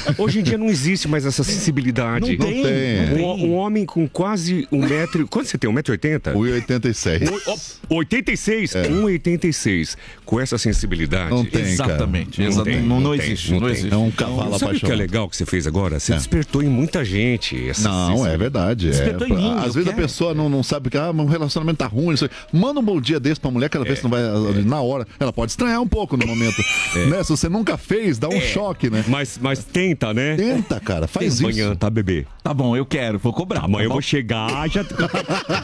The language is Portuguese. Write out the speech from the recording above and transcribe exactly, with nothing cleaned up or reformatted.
Hoje em dia não existe mais essa sensibilidade. Não tem. Não tem. Um, um homem com quase um metro... Quanto você tem? Um metro e oitenta? um e oitenta e seis. Um, oitenta e seis? É. um e oitenta e seis. Com essa sensibilidade. Não tem, Exatamente. cara. Não, tem, não, não, não existe. tem, Não, não existe. tem. É um cavalo Sabe apaixonado. o que é legal que você fez agora? Você É. despertou em muita gente. Essa Não, é verdade. É. Despertou em mim, Às eu vezes a quero. pessoa não, não sabe que ah, meu relacionamento tá ruim. Isso aí. Manda um bom dia desse pra mulher que ela vê se não vai na hora. Ela pode estranhar um pouco no momento. Né? Se você nunca fez, dá um choque, né? Mas, mas tenta, né? Tenta, cara. Faz Amanhã, isso. tá, bebê? Tá bom, eu quero, vou cobrar. Amanhã tá eu bom? vou chegar já...